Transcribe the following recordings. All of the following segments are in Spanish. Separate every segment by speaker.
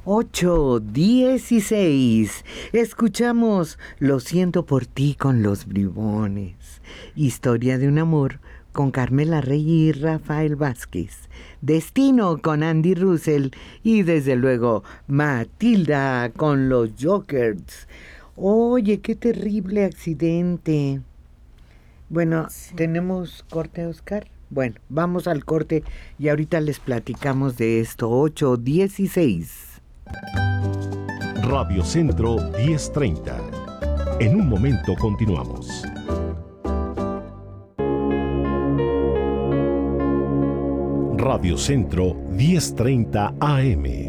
Speaker 1: 8:16. Escuchamos Lo siento por ti con los Bribones. Historia de un amor con Carmela Rey y Rafael Vázquez. Destino con Andy Russell. Y desde luego Matilda con los Jokers. Oye, qué terrible accidente. Bueno, sí. ¿Tenemos corte, Oscar? Bueno, vamos al corte y ahorita les platicamos de esto. 8:16.
Speaker 2: Radio Centro 1030. En un momento continuamos. Radio Centro 1030 AM.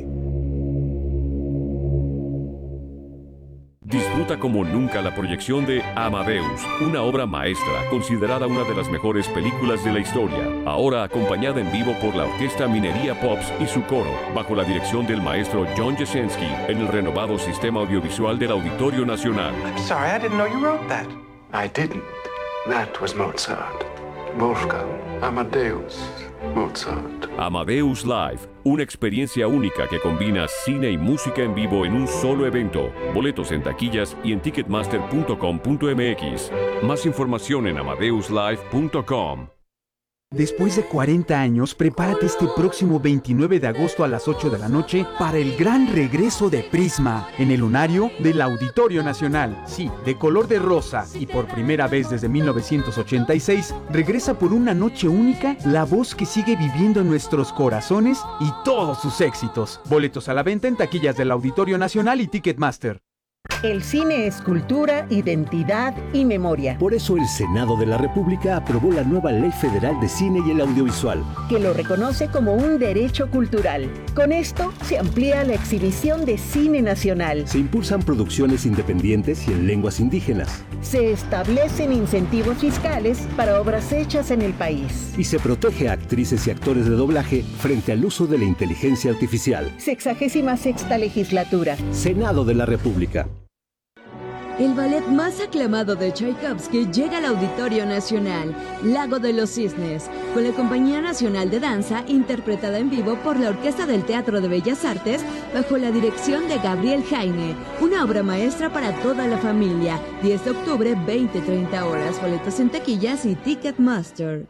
Speaker 3: Disfruta como nunca la proyección de Amadeus, una obra maestra considerada una de las mejores películas de la historia, ahora acompañada en vivo por la Orquesta Minería Pops y su coro, bajo la dirección del maestro John Jasenski, en el renovado Sistema Audiovisual del Auditorio Nacional.
Speaker 4: I'm sorry, I didn't know you wrote that.
Speaker 5: I didn't. That was Mozart. Wolfgang Amadeus Mozart.
Speaker 3: Amadeus Live, una experiencia única que combina cine y música en vivo en un solo evento. Boletos en taquillas y en ticketmaster.com.mx. Más información en amadeuslive.com.
Speaker 6: Después de 40 años, prepárate este próximo 29 de agosto a las 8 de la noche para el gran regreso de Prisma en el lunario del Auditorio Nacional. Sí, de color de rosa y por primera vez desde 1986, regresa por una noche única la voz que sigue viviendo en nuestros corazones y todos sus éxitos. Boletos a la venta en taquillas del Auditorio Nacional y Ticketmaster.
Speaker 7: El cine es cultura, identidad y memoria.
Speaker 8: Por eso el Senado de la República aprobó la nueva Ley Federal de Cine y el Audiovisual,
Speaker 7: que lo reconoce como un derecho cultural. Con esto se amplía la exhibición de cine nacional.
Speaker 8: Se impulsan producciones independientes y en lenguas indígenas.
Speaker 7: Se establecen incentivos fiscales para obras hechas en el país.
Speaker 8: Y se protege a actrices y actores de doblaje frente al uso de la inteligencia artificial.
Speaker 7: 66ª legislatura.
Speaker 8: Senado de la República.
Speaker 9: El ballet más aclamado de Tchaikovsky llega al Auditorio Nacional, Lago de los Cisnes, con la Compañía Nacional de Danza, interpretada en vivo por la Orquesta del Teatro de Bellas Artes, bajo la dirección de Gabriel Jaime. Una obra maestra para toda la familia. 10 de octubre, 20-30 horas. Boletos en taquillas y Ticketmaster.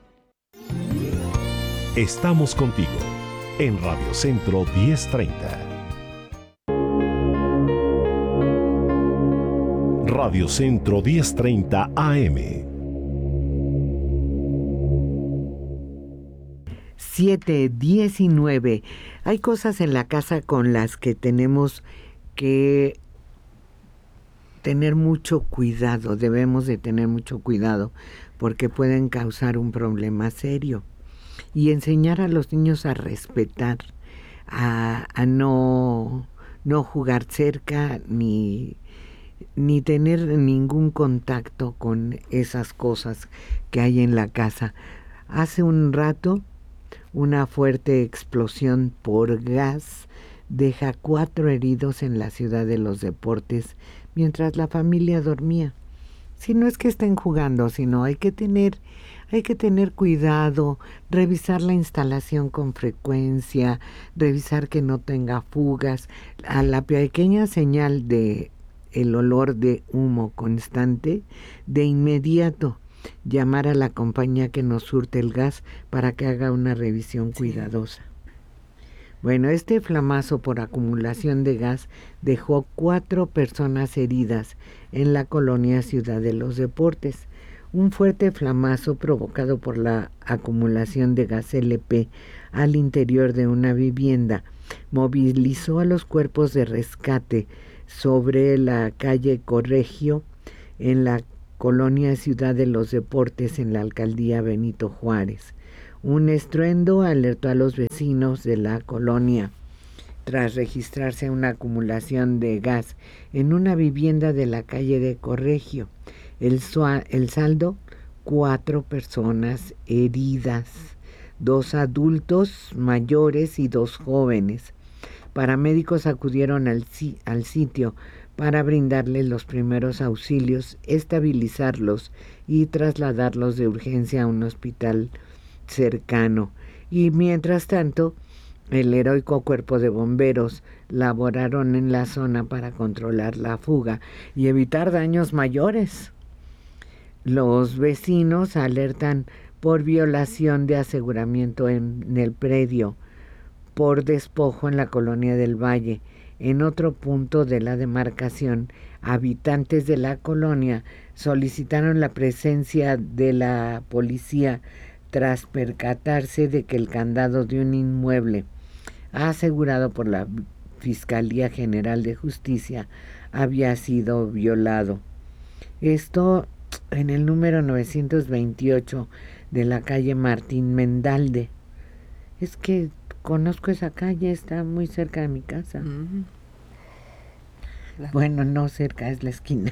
Speaker 2: Estamos contigo en Radio Centro 1030. Radio Centro 1030 AM.
Speaker 1: 7:19. Hay cosas en la casa con las que tenemos que tener mucho cuidado, debemos de tener mucho cuidado, porque pueden causar un problema serio. Y enseñar a los niños a respetar, a no jugar cerca, ni tener ningún contacto con esas cosas que hay en la casa. Hace un rato, una fuerte explosión por gas deja 4 heridos en la Ciudad de los Deportes mientras la familia dormía. Si no es que estén jugando, sino hay que tener cuidado, revisar la instalación con frecuencia, revisar que no tenga fugas. A la pequeña señal de el olor de humo constante, de inmediato llamar a la compañía que nos surte el gas para que haga una revisión cuidadosa. Bueno, este flamazo por acumulación de gas dejó 4 personas heridas en la colonia Ciudad de los Deportes. Un fuerte flamazo provocado por la acumulación de gas LP al interior de una vivienda movilizó a los cuerpos de rescate sobre la calle Corregio, en la colonia Ciudad de los Deportes, en la alcaldía Benito Juárez. Un estruendo alertó a los vecinos de la colonia tras registrarse una acumulación de gas en una vivienda de la calle de Corregio. El saldo, 4 personas heridas, 2 adultos mayores y 2 jóvenes. Paramédicos acudieron al sitio para brindarles los primeros auxilios, estabilizarlos y trasladarlos de urgencia a un hospital cercano. Y mientras tanto, el heroico cuerpo de bomberos laboraron en la zona para controlar la fuga y evitar daños mayores. Los vecinos alertan por violación de aseguramiento en el predio, por despojo en la colonia del Valle. En otro punto de la demarcación, habitantes de la colonia solicitaron la presencia de la policía tras percatarse de que el candado de un inmueble asegurado por la Fiscalía General de Justicia había sido violado. Esto en el número 928 de la calle Martín Mendalde. Es que conozco esa calle, está muy cerca de mi casa. Bueno, no cerca, es la esquina.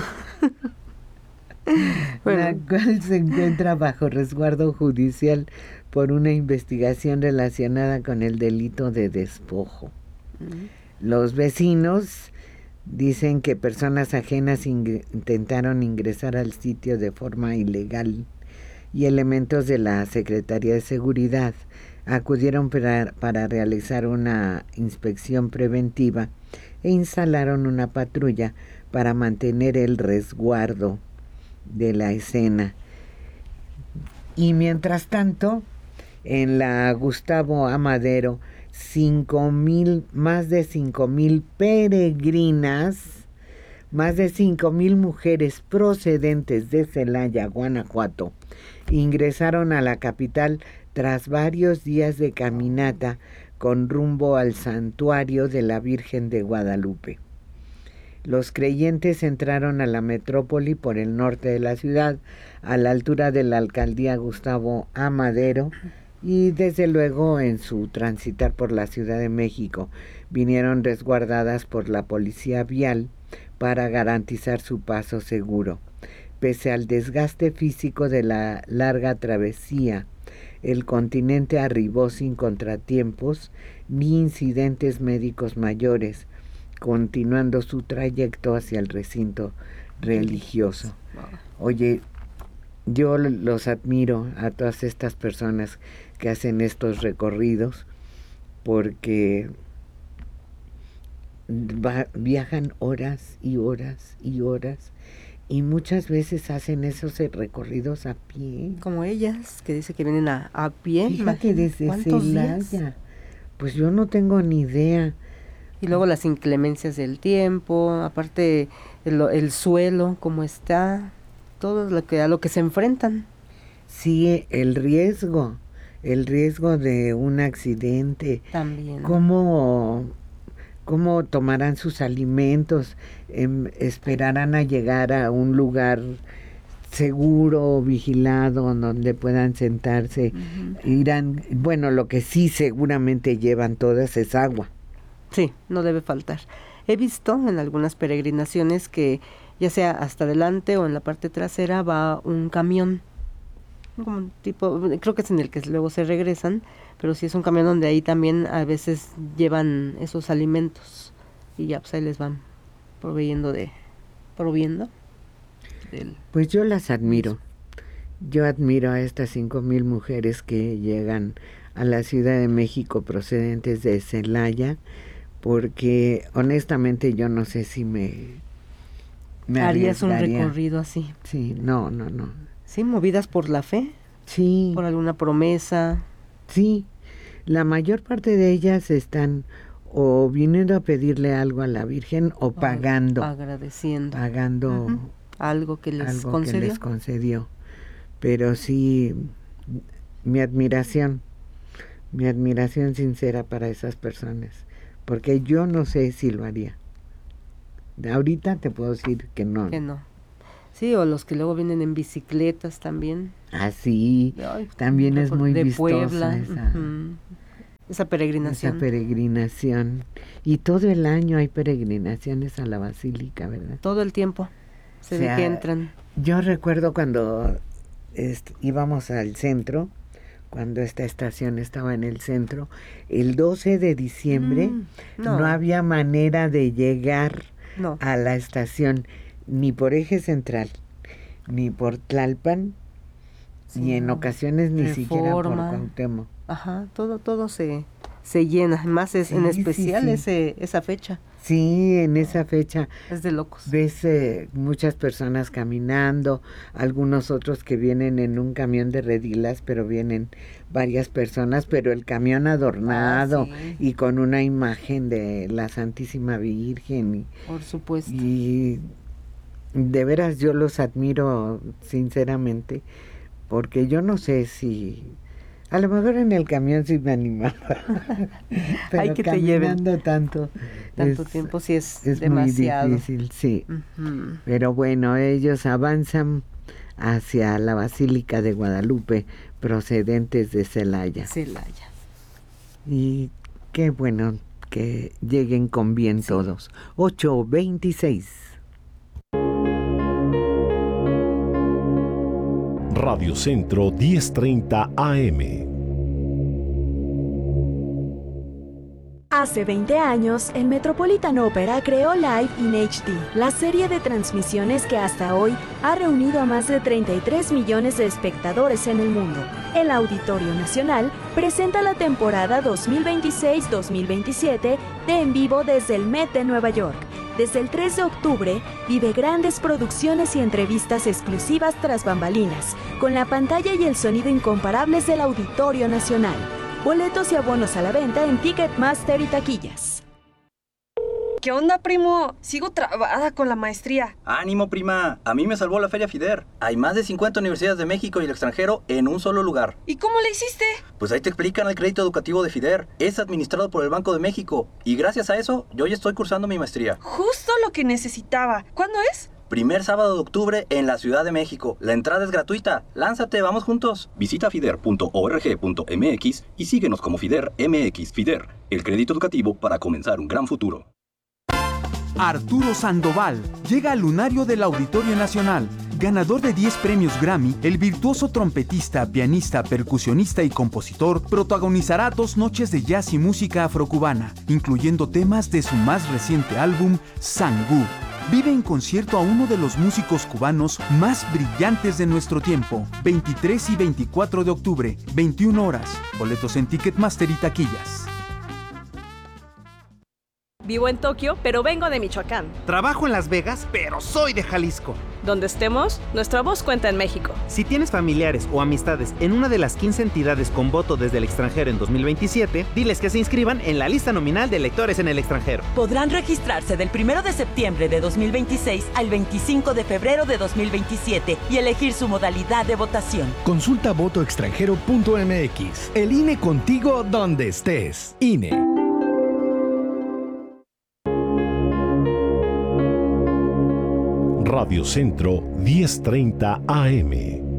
Speaker 1: La cual se encuentra bajo resguardo judicial por una investigación relacionada con el delito de despojo. Los vecinos dicen que personas ajenas intentaron ingresar al sitio de forma ilegal y elementos de la Secretaría de Seguridad acudieron para realizar una inspección preventiva e instalaron una patrulla para mantener el resguardo de la escena. Y mientras tanto, en la Gustavo Amadero, más de 5,000 peregrinas, más de 5,000 mujeres procedentes de Celaya, Guanajuato, ingresaron a la capital tras varios días de caminata con rumbo al santuario de la Virgen de Guadalupe. Los creyentes entraron a la metrópoli por el norte de la ciudad, a la altura de la alcaldía Gustavo Amadero, y desde luego en su transitar por la Ciudad de México vinieron resguardadas por la policía vial para garantizar su paso seguro. Pese al desgaste físico de la larga travesía, el continente arribó sin contratiempos ni incidentes médicos mayores, continuando su trayecto hacia el recinto religioso. Oye, yo los admiro a todas estas personas que hacen estos recorridos porque viajan horas y horas y horas y muchas veces hacen esos recorridos a pie.
Speaker 10: Como ellas, que dice que vienen a pie.
Speaker 1: Fíjate, desde Celaya. Pues yo no tengo ni idea.
Speaker 10: Y luego las inclemencias del tiempo, aparte el suelo, cómo está, todo a lo que se enfrentan.
Speaker 1: Sí, el riesgo de un accidente.
Speaker 10: También.
Speaker 1: Cómo tomarán sus alimentos, esperarán a llegar a un lugar seguro, vigilado, donde puedan sentarse. Irán, bueno, lo que sí seguramente llevan todas es agua.
Speaker 10: Sí, no debe faltar. He visto en algunas peregrinaciones que ya sea hasta adelante o en la parte trasera va un camión, como un tipo, creo que es en el que luego se regresan, pero sí es un camión donde ahí también a veces llevan esos alimentos y ya pues ahí les van proviendo.
Speaker 1: Pues yo las admiro. Yo admiro a estas 5,000 mujeres que llegan a la Ciudad de México procedentes de Celaya, porque honestamente yo no sé si me
Speaker 10: harías un recorrido así.
Speaker 1: Sí, no.
Speaker 10: Sí, movidas por la fe.
Speaker 1: Sí.
Speaker 10: Por alguna promesa.
Speaker 1: Sí, la mayor parte de ellas están o viniendo a pedirle algo a la Virgen o pagando.
Speaker 10: Agradeciendo.
Speaker 1: Pagando
Speaker 10: algo que les
Speaker 1: concedió. Pero sí, mi admiración sincera para esas personas, porque yo no sé si lo haría. Ahorita te puedo decir que no.
Speaker 10: Que no. Sí, o los que luego vienen en bicicletas también.
Speaker 1: Ah, sí, también es muy vistosa
Speaker 10: Puebla, esa peregrinación.
Speaker 1: Esa peregrinación. Y todo el año hay peregrinaciones a la Basílica, ¿verdad?
Speaker 10: Todo el tiempo se ve que entran.
Speaker 1: Yo recuerdo cuando íbamos al centro, cuando esta estación estaba en el centro, el 12 de diciembre no había manera de llegar a la estación, ni por Eje Central, ni por Tlalpan, ni en ocasiones ni siquiera por Cuauhtémoc.
Speaker 10: Ajá, todo se se llena, más es
Speaker 1: Sí,
Speaker 10: en especial
Speaker 1: sí.
Speaker 10: esa fecha.
Speaker 1: Sí, en esa fecha
Speaker 10: Es de locos.
Speaker 1: ves muchas personas caminando, algunos otros que vienen en un camión de redilas, pero vienen varias personas, pero el camión adornado
Speaker 10: Sí.
Speaker 1: y con una imagen de la Santísima Virgen.
Speaker 10: Por supuesto.
Speaker 1: Y de veras yo los admiro sinceramente, porque yo no sé si... A lo mejor en el camión sí me animaba, pero
Speaker 10: Hay que te lleven.
Speaker 1: caminando tanto
Speaker 10: Tiempo sí es
Speaker 1: muy
Speaker 10: demasiado.
Speaker 1: difícil, sí.
Speaker 10: Ujú.
Speaker 1: Pero bueno, ellos avanzan hacia la Basílica de Guadalupe, procedentes de Celaya.
Speaker 10: Celaya.
Speaker 1: Y qué bueno que lleguen con bien todos. 8:26.
Speaker 2: Radio Centro 1030 AM.
Speaker 11: Hace 20 años, el Metropolitan Opera creó Live in HD, la serie de transmisiones que hasta hoy ha reunido a más de 33 millones de espectadores en el mundo. El Auditorio Nacional presenta la temporada 2026-2027 de En Vivo desde el Met de Nueva York. Desde el 3 de octubre, vive grandes producciones y entrevistas exclusivas tras bambalinas, con la pantalla y el sonido incomparables del Auditorio Nacional. Boletos y abonos a la venta en Ticketmaster y taquillas.
Speaker 12: ¿Qué onda, primo? Sigo trabada con la maestría.
Speaker 13: ¡Ánimo, prima! A mí me salvó la Feria FIDER. Hay más de 50 universidades de México y el extranjero en un solo lugar.
Speaker 12: ¿Y cómo le hiciste?
Speaker 13: Pues ahí te explican el crédito educativo de FIDER. Es administrado por el Banco de México. Y gracias a eso, yo ya estoy cursando mi maestría.
Speaker 12: Justo lo que necesitaba. ¿Cuándo es?
Speaker 13: Primer sábado de octubre en la Ciudad de México. La entrada es gratuita. Lánzate, vamos juntos. Visita fider.org.mx y síguenos como FIDER MX. FIDER, el crédito educativo para comenzar un gran futuro.
Speaker 6: Arturo Sandoval llega al lunario del Auditorio Nacional. Ganador de 10 premios Grammy, el virtuoso trompetista, pianista, percusionista y compositor protagonizará 2 noches de jazz y música afrocubana, incluyendo temas de su más reciente álbum, Sangú. Vive en concierto a uno de los músicos cubanos más brillantes de nuestro tiempo. 23 y 24 de octubre, 21 horas. Boletos en Ticketmaster y taquillas.
Speaker 14: Vivo en Tokio, pero vengo de Michoacán.
Speaker 15: Trabajo en Las Vegas, pero soy de Jalisco.
Speaker 14: Donde estemos, nuestra voz cuenta en México.
Speaker 15: Si tienes familiares o amistades en una de las 15 entidades con voto desde el extranjero en 2027, diles que se inscriban en la lista nominal de electores en el extranjero.
Speaker 16: Podrán registrarse del 1 de septiembre de 2026 al 25 de febrero de 2027 y elegir su modalidad de votación.
Speaker 17: Consulta votoextranjero.mx. El INE contigo donde estés. INE.
Speaker 2: Radio Centro 1030 AM.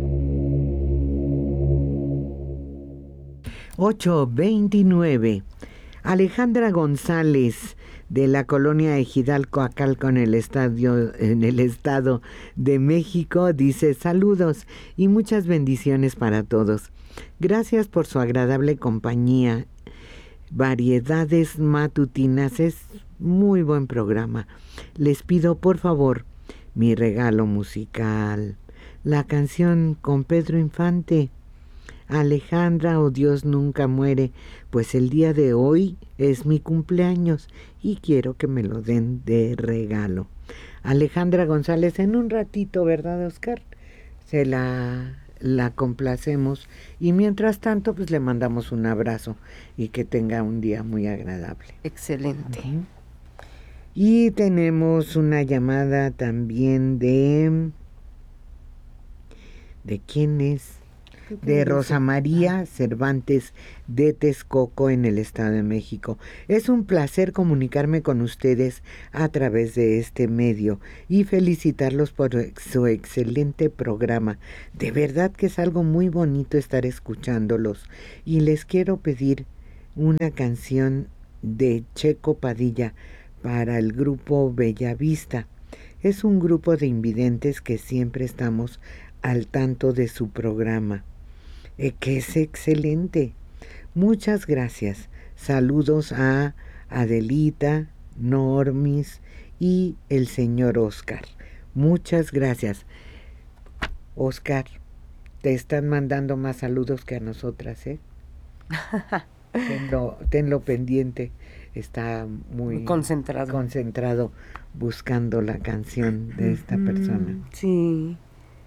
Speaker 1: 8:29. Alejandra González, de la colonia Ejidal Coacalco en el Estado de México, dice: saludos y muchas bendiciones para todos. Gracias por su agradable compañía. Variedades matutinas, es muy buen programa. Les pido por favor mi regalo musical, la canción con Pedro Infante, Alejandra, oh Dios nunca muere, pues el día de hoy es mi cumpleaños y quiero que me lo den de regalo. Alejandra González, en un ratito, ¿verdad, Oscar? Se la complacemos y mientras tanto pues le mandamos un abrazo y que tenga un día muy agradable.
Speaker 10: Excelente.
Speaker 1: Y tenemos una llamada también ¿de quién es? De Rosa María Cervantes de Texcoco en el Estado de México. Es un placer comunicarme con ustedes a través de este medio y felicitarlos por su excelente programa. De verdad que es algo muy bonito estar escuchándolos y les quiero pedir una canción de Checo Padilla para el grupo Bellavista. Es un grupo de invidentes que siempre estamos al tanto de su programa, que es excelente. Muchas gracias. Saludos a Adelita, Normis y el señor Oscar. Muchas gracias. Oscar, te están mandando más saludos que a nosotras, ¿eh? tenlo pendiente. Está muy concentrado buscando la canción de esta persona.
Speaker 10: Sí.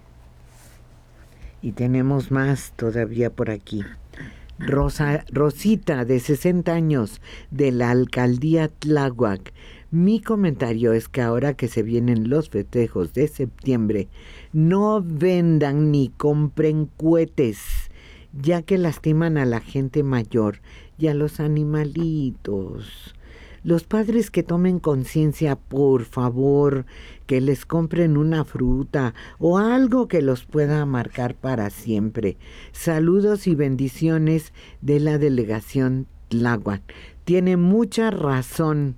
Speaker 1: Y tenemos más todavía por aquí. Rosita, de 60 años, de la alcaldía Tláhuac. Mi comentario es que ahora que se vienen los festejos de septiembre, no vendan ni compren cohetes, ya que lastiman a la gente mayor y a los animalitos. Los padres que tomen conciencia, por favor, que les compren una fruta o algo que los pueda marcar para siempre. Saludos y bendiciones de la delegación Tláhuac. Tiene mucha razón,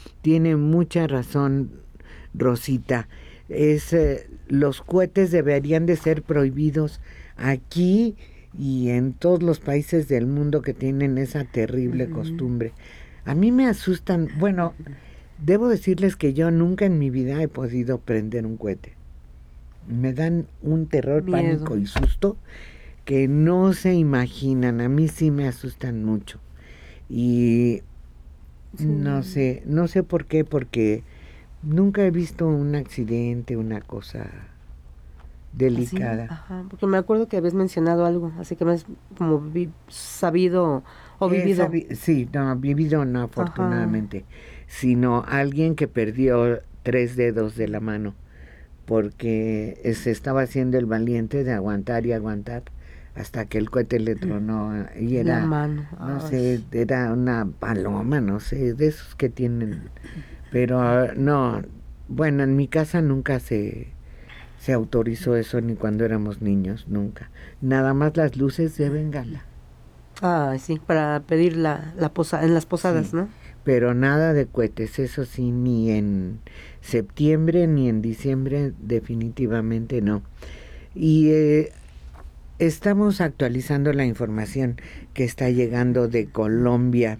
Speaker 1: Rosita. Los cohetes deberían de ser prohibidos aquí y en todos los países del mundo que tienen esa terrible costumbre. A mí me asustan. Bueno, debo decirles que yo nunca en mi vida he podido prender un cohete. Me dan un terror, pánico y susto que no se imaginan. A mí sí me asustan mucho. Y no sé por qué, porque nunca he visto un accidente, una cosa delicada.
Speaker 10: Sí, ajá, porque me acuerdo que habías mencionado algo, así que me has como sabido o vivido.
Speaker 1: Vivido no, afortunadamente, sino alguien que perdió 3 dedos de la mano porque se estaba haciendo el valiente de aguantar y aguantar hasta que el cohete le tronó y era
Speaker 10: la mano.
Speaker 1: No sé, era una paloma, no sé, de esos que tienen, pero no, bueno, en mi casa nunca se autorizó eso, ni cuando éramos niños, nunca. Nada más las luces de bengala.
Speaker 10: Ah, sí, para pedir en las posadas, sí, ¿no?
Speaker 1: Pero nada de cohetes, eso sí, ni en septiembre ni en diciembre, definitivamente no. Y estamos actualizando la información que está llegando de Colombia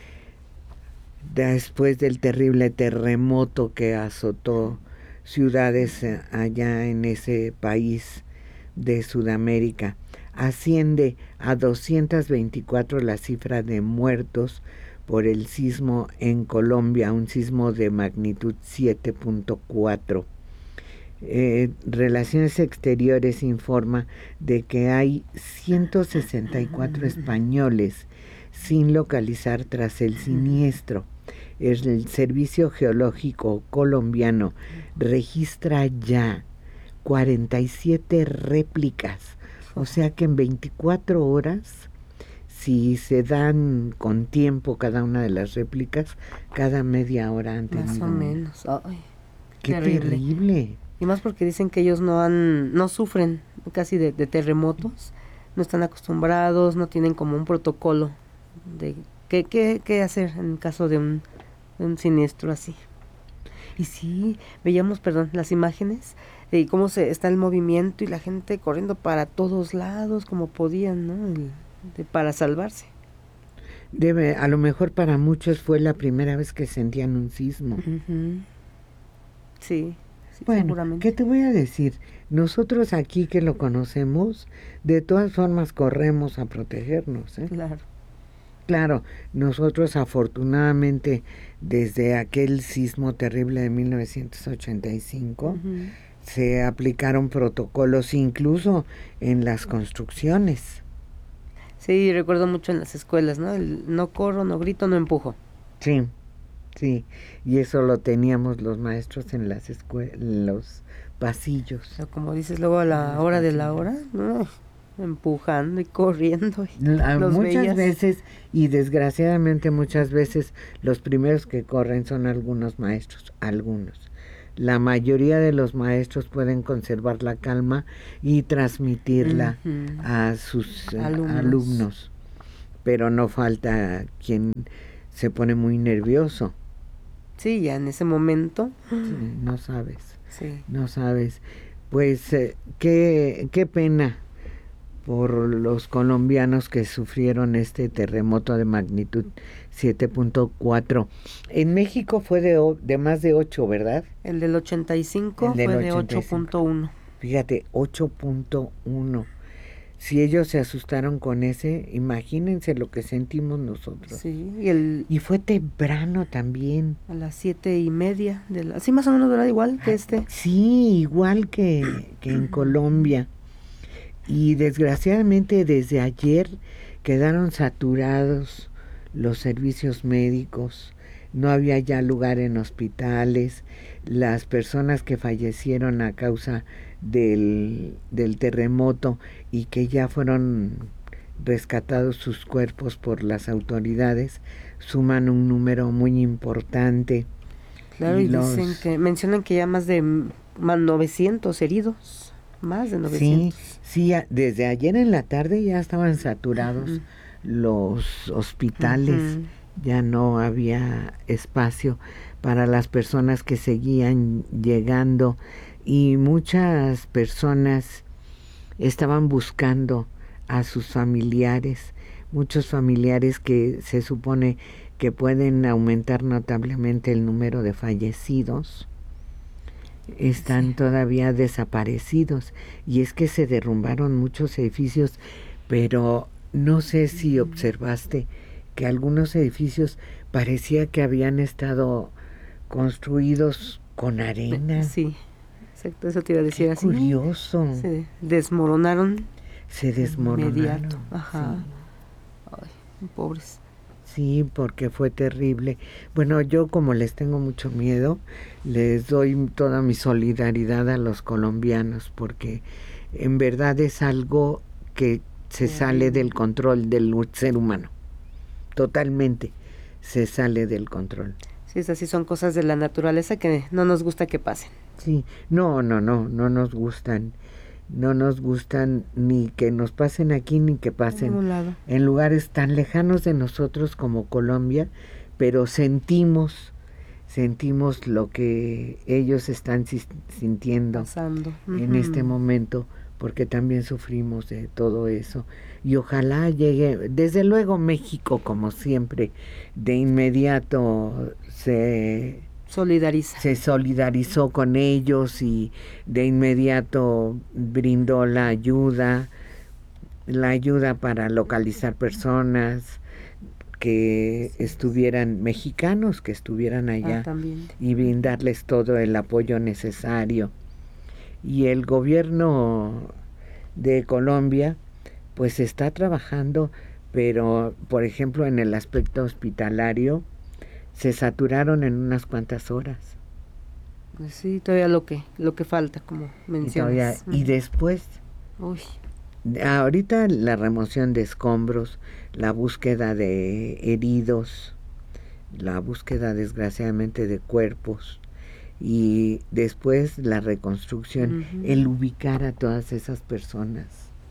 Speaker 1: después del terrible terremoto que azotó ciudades allá en ese país de Sudamérica. Asciende a 224 la cifra de muertos por el sismo en Colombia, un sismo de magnitud 7.4. Relaciones Exteriores informa de que hay 164 españoles sin localizar tras el siniestro. El Servicio Geológico colombiano registra ya 47 réplicas, o sea que en 24 horas, si se dan con tiempo cada una de las réplicas, cada media hora han tenido.
Speaker 10: Más o menos. Ay,
Speaker 1: qué terrible.
Speaker 10: Y más porque dicen que ellos no sufren casi de terremotos, no están acostumbrados, no tienen como un protocolo de qué hacer en caso de un siniestro así. Y sí, veíamos, las imágenes y cómo está el movimiento y la gente corriendo para todos lados como podían, ¿no? Para salvarse.
Speaker 1: A lo mejor para muchos fue la primera vez que sentían un sismo.
Speaker 10: Sí,
Speaker 1: bueno,
Speaker 10: seguramente.
Speaker 1: ¿qué te voy a decir? Nosotros aquí que lo conocemos, de todas formas corremos a protegernos, ¿eh? Claro, nosotros afortunadamente desde aquel sismo terrible de 1985 se aplicaron protocolos incluso en las construcciones.
Speaker 10: Sí, recuerdo mucho en las escuelas, ¿no? El no corro, no grito, no empujo.
Speaker 1: Sí, y eso lo teníamos los maestros en las en los pasillos.
Speaker 10: O como dices luego a la hora de la hora, ¿no? Empujando y corriendo.
Speaker 1: Muchas veces, y desgraciadamente muchas veces, los primeros que corren son algunos maestros, algunos. La mayoría de los maestros pueden conservar la calma y transmitirla a sus alumnos, pero no falta quien se pone muy nervioso.
Speaker 10: Sí, ya en ese momento.
Speaker 1: Sí, no sabes. Pues qué pena por los colombianos que sufrieron este terremoto de magnitud 7.4. En México fue de más de 8, ¿verdad?
Speaker 10: El del 85 fue de 8.1.
Speaker 1: Fíjate, 8.1. si ellos se asustaron con ese, imagínense lo que sentimos nosotros.
Speaker 10: Sí,
Speaker 1: y fue temprano también.
Speaker 10: A las 7:30 sí, más o menos, ¿verdad? Igual que este.
Speaker 1: Sí, igual que en Colombia. Y desgraciadamente desde ayer quedaron saturados los servicios médicos. No había ya lugar en hospitales. Las personas que fallecieron a causa del terremoto y que ya fueron rescatados sus cuerpos por las autoridades suman un número muy importante.
Speaker 10: Claro, y mencionan que ya más de 900 heridos, más de 900.
Speaker 1: Sí, desde ayer en la tarde ya estaban saturados los hospitales. Ya no había espacio para las personas que seguían llegando y muchas personas estaban buscando a sus familiares, muchos familiares que se supone que pueden aumentar notablemente el número de fallecidos, están todavía desaparecidos. Y es que se derrumbaron muchos edificios, pero no sé si observaste que algunos edificios parecía que habían estado construidos con arena.
Speaker 10: Sí, exacto, eso te iba a decir.
Speaker 1: Qué
Speaker 10: así.
Speaker 1: Curioso.
Speaker 10: Se desmoronaron.
Speaker 1: Inmediato.
Speaker 10: Ajá.
Speaker 1: Sí.
Speaker 10: Ay, pobres.
Speaker 1: Sí, porque fue terrible. Bueno, yo como les tengo mucho miedo, les doy toda mi solidaridad a los colombianos, porque en verdad es algo que se sale del control del ser humano. Totalmente se sale del control.
Speaker 10: Sí, es así, son cosas de la naturaleza que no nos gusta que pasen.
Speaker 1: Sí, no nos gustan. No nos gustan ni que nos pasen aquí ni que pasen en lugares tan lejanos de nosotros como Colombia, pero sentimos lo que ellos están sintiendo
Speaker 10: pasando
Speaker 1: en este momento, porque también sufrimos de todo eso. Y ojalá llegue, desde luego México, como siempre, de inmediato se solidarizó con ellos y de inmediato brindó la ayuda para localizar personas que estuvieran, mexicanos que estuvieran allá, y brindarles todo el apoyo necesario. Y el gobierno de Colombia pues está trabajando, pero por ejemplo en el aspecto hospitalario se saturaron en unas cuantas horas.
Speaker 10: Pues sí, todavía lo que falta, como mencionas.
Speaker 1: Y después, ahorita la remoción de escombros, la búsqueda de heridos, la búsqueda desgraciadamente de cuerpos, y después la reconstrucción, el ubicar a todas esas personas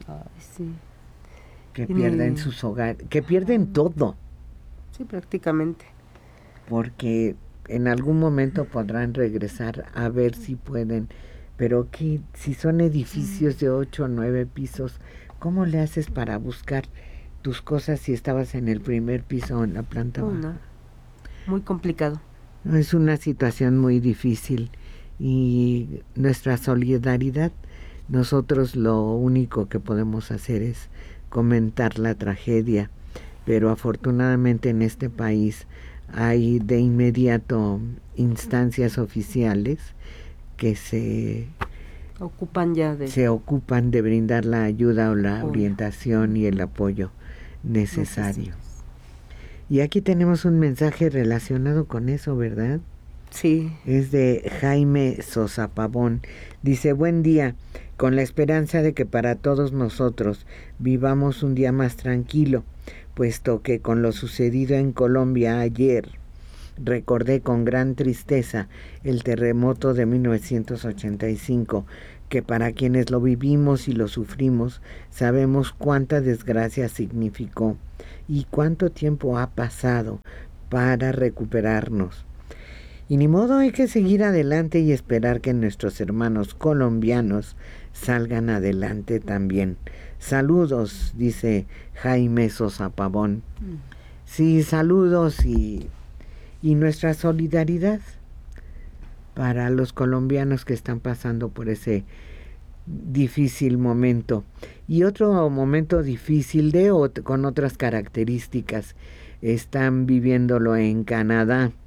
Speaker 1: que pierden sus hogares, que pierden todo.
Speaker 10: Sí, prácticamente.
Speaker 1: Porque en algún momento podrán regresar a ver si pueden, pero que si son edificios de 8 o 9 pisos, ¿cómo le haces para buscar tus cosas si estabas en el primer piso o en la planta baja?
Speaker 10: No. Muy complicado.
Speaker 1: Es una situación muy difícil y nuestra solidaridad, nosotros lo único que podemos hacer es comentar la tragedia, pero afortunadamente en este país hay de inmediato instancias oficiales que se ocupan de brindar la ayuda o la orientación y el apoyo necesario. Y aquí tenemos un mensaje relacionado con eso, ¿verdad?
Speaker 10: Sí.
Speaker 1: Es de Jaime Sosa Pavón. Dice: buen día, con la esperanza de que para todos nosotros vivamos un día más tranquilo, puesto que con lo sucedido en Colombia ayer, recordé con gran tristeza el terremoto de 1985, que para quienes lo vivimos y lo sufrimos, sabemos cuánta desgracia significó y cuánto tiempo ha pasado para recuperarnos. Y ni modo, hay que seguir adelante y esperar que nuestros hermanos colombianos salgan adelante también. Saludos, dice Jaime Sosa Pavón. Sí, saludos y nuestra solidaridad para los colombianos que están pasando por ese difícil momento. Y otro momento difícil con otras características, están viviéndolo en Canadá.